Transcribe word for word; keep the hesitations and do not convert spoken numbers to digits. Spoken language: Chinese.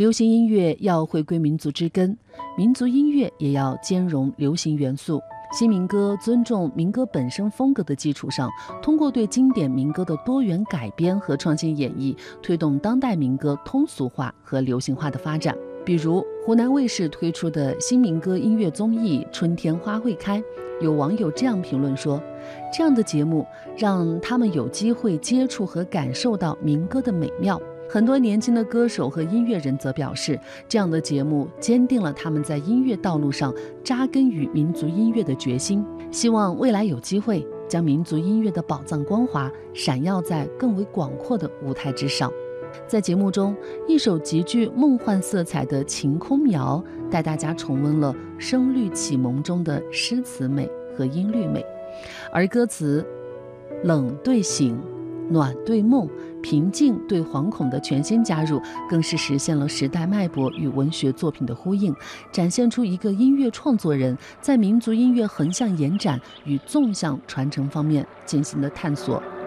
流行音乐要回归民族之根，民族音乐也要兼容流行元素。新民歌尊重民歌本身风格的基础上，通过对经典民歌的多元改编和创新演绎，推动当代民歌通俗化和流行化的发展。比如湖南卫视推出的新民歌音乐综艺《春天花会开》，有网友这样评论说，这样的节目让他们有机会接触和感受到民歌的美妙。很多年轻的歌手和音乐人则表示，这样的节目坚定了他们在音乐道路上扎根于民族音乐的决心，希望未来有机会将民族音乐的宝藏光华闪耀在更为广阔的舞台之上。在节目中，一首极具梦幻色彩的《晴空苗》带大家重温了声律启蒙中的诗词美和音律美，而歌词冷对醒，暖对梦，平静对惶恐的全新加入，更是实现了时代脉搏与文学作品的呼应，展现出一个音乐创作人在民族音乐横向延展与纵向传承方面进行的探索